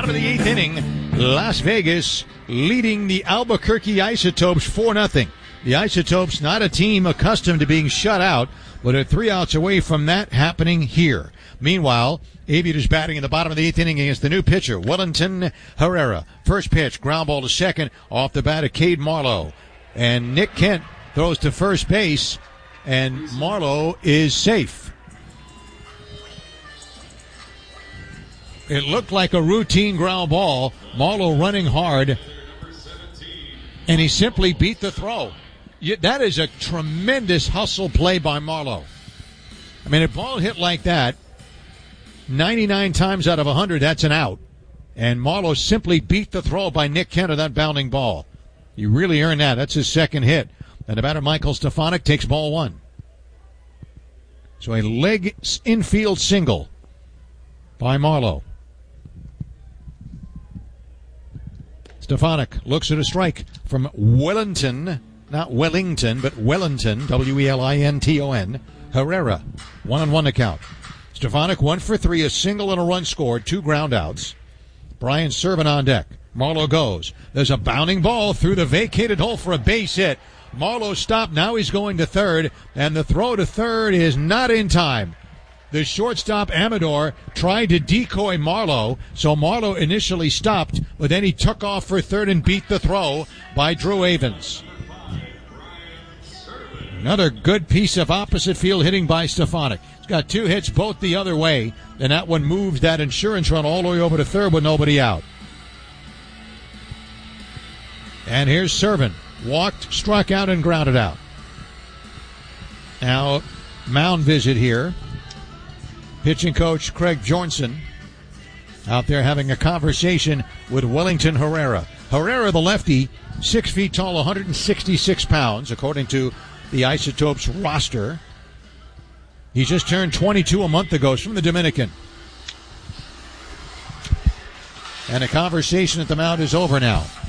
of the 8th inning. Las Vegas leading the Albuquerque Isotopes 4-0. The Isotopes, not a team accustomed to being shut out, but are 3 outs away from that happening here. Meanwhile, Aviators batting in the bottom of the 8th inning against the new pitcher, Wellington Herrera. First pitch, ground ball to second, off the bat of Cade Marlowe. And Nick Kent throws to first base, and Marlowe is safe. It looked like a routine ground ball. Marlowe running hard, and he simply beat the throw. That is a tremendous hustle play by Marlowe. I mean, a ball hit like that, 99 times out of 100, that's an out. And Marlowe simply beat the throw by Nick Kent of that bounding ball. He really earned that. That's his second hit. And the batter, Michael Stefanik, takes ball 1. So a leg infield single by Marlowe. Stefanik looks at a strike from Wellington, not Wellington, but Wellington, Wellington, Herrera. 1-1 to count. Stefanik 1 for 3, a single and a run scored, 2 ground outs. Brian Serven on deck. Marlowe goes. There's a bounding ball through the vacated hole for a base hit. Marlowe stopped. Now he's going to third, and the throw to third is not in time. The shortstop, Amador, tried to decoy Marlowe, so Marlowe initially stopped, but then he took off for third and beat the throw by Drew Avens. Another good piece of opposite field hitting by Stefanik. He's got 2 hits both the other way, and that one moves that insurance run all the way over to third with nobody out. And here's Serven. Walked, struck out, and grounded out. Now, mound visit here. Pitching coach Craig Bjornson out there having a conversation with Wellington Herrera. Herrera, the lefty, 6 feet tall, 166 pounds, according to the Isotopes roster. He just turned 22 a month ago. He's from the Dominican. And the conversation at the mound is over now.